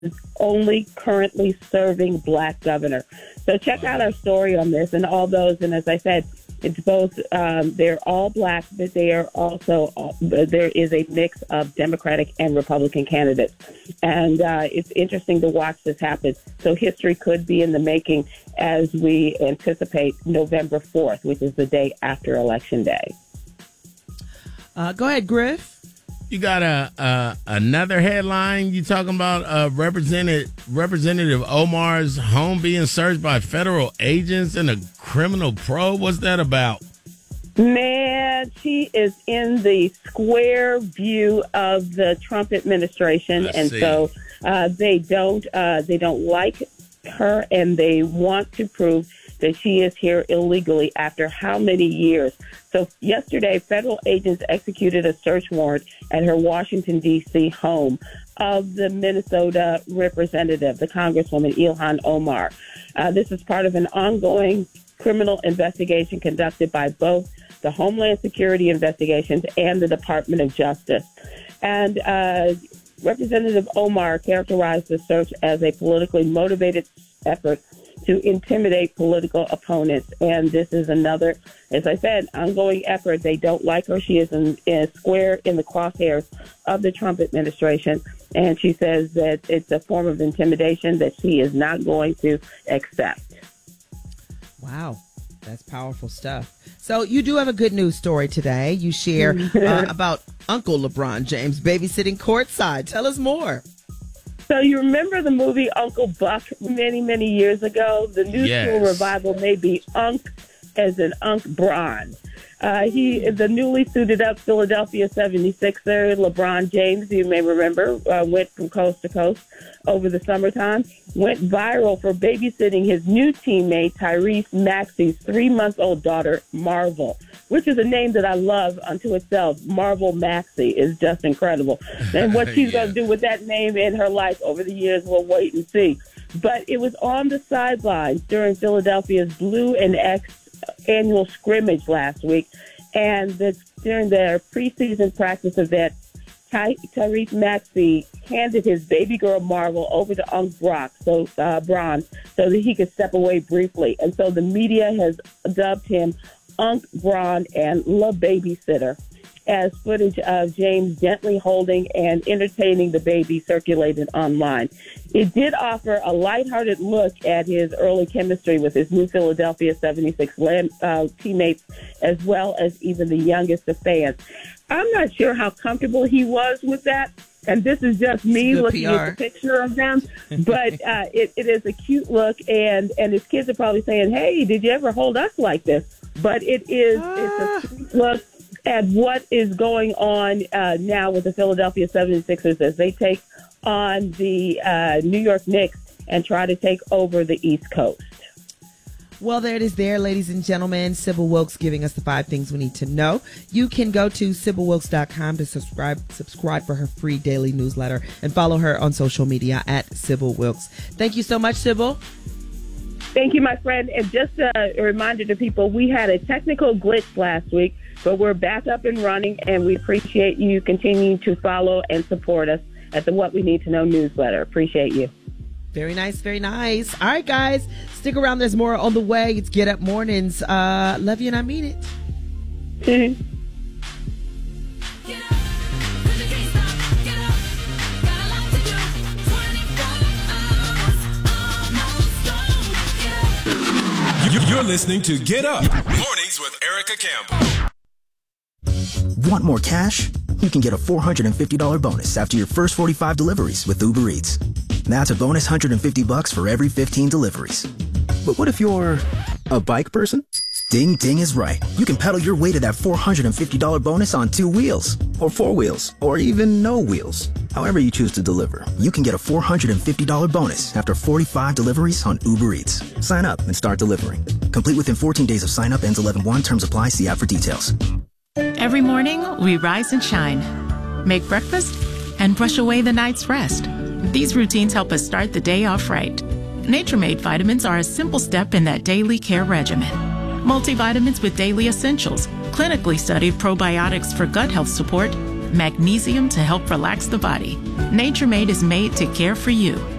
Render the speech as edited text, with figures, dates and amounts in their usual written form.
only currently serving black governor. So check out our story on this and all those. And as I said, it's both, they're all black, but they are also, there is a mix of Democratic and Republican candidates. And it's interesting to watch this happen. So history could be in the making as we anticipate November 4th, which is the day after Election Day. Go ahead, Griff. You got another headline. You talking about Representative Omar's home being searched by federal agents in a criminal probe? What's that about? Man, she is in the square view of the Trump administration, so they don't like her, and they want to prove that she is here illegally after how many years? So yesterday, federal agents executed a search warrant at her Washington, D.C. home of the Minnesota representative, the Congresswoman Ilhan Omar. This is part of an ongoing criminal investigation conducted by both the Homeland Security Investigations and the Department of Justice. And Representative Omar characterized the search as a politically motivated effort to intimidate political opponents. And this is another, as I said, ongoing effort. They don't like her. She is in square in the crosshairs of the Trump administration. And she says that it's a form of intimidation that she is not going to accept. Wow. That's powerful stuff. So you do have a good news story today. You share about Uncle LeBron James babysitting courtside. Tell us more. So you remember the movie Uncle Buck many, many years ago? The new school revival may be Unc as in Unc Bron. The newly suited up Philadelphia 76er, LeBron James, you may remember, went from coast to coast over the summertime, went viral for babysitting his new teammate, Tyrese Maxey's 3-month-old daughter, Marvel, which is a name that I love unto itself. Marvel Maxey is just incredible. And what she's going to do with that name in her life over the years, we'll wait and see. But it was on the sidelines during Philadelphia's Blue and X annual scrimmage last week, and during their preseason practice event, Tyrese Maxey handed his baby girl Marvel over to Unc Bron so that he could step away briefly. And so the media has dubbed him Unc Bron and La Babysitter, as footage of James gently holding and entertaining the baby circulated online. It did offer a lighthearted look at his early chemistry with his new Philadelphia 76 teammates, as well as even the youngest of fans. I'm not sure how comfortable he was with that, and this is just me looking at the picture of them, but it is a cute look, and his kids are probably saying, hey, did you ever hold us like this? But it's a sweet look at what is going on now with the Philadelphia 76ers as they take on the New York Knicks and try to take over the East Coast. Well, there it is there, ladies and gentlemen. Sybil Wilkes giving us the 5 things we need to know. You can go to SybilWilkes.com to subscribe for her free daily newsletter and follow her on social media at Sybil Wilkes. Thank you so much, Sybil. Thank you, my friend. And just a reminder to people, we had a technical glitch last week, but we're back up and running, and we appreciate you continuing to follow and support us at the What We Need to Know newsletter. Appreciate you. Very nice, very nice. All right, guys, stick around. There's more on the way. It's Get Up Mornings. Love you, and I mean it. Mm-hmm. You're listening to Get Up Mornings with Erica Campbell. Want more cash? You can get a $450 bonus after your first 45 deliveries with Uber Eats. That's a bonus $150 for every 15 deliveries. But what if you're a bike person? Ding Ding is right. You can pedal your way to that $450 bonus on 2 wheels, or 4 wheels, or even no wheels. However you choose to deliver, you can get a $450 bonus after 45 deliveries on Uber Eats. Sign up and start delivering. Complete within 14 days of sign up. Ends 11/1. Terms apply. See app for details. Every morning, we rise and shine, make breakfast, and brush away the night's rest. These routines help us start the day off right. Nature-Made vitamins are a simple step in that daily care regimen. Multivitamins with daily essentials, clinically studied probiotics for gut health support, magnesium to help relax the body. Nature Made is made to care for you.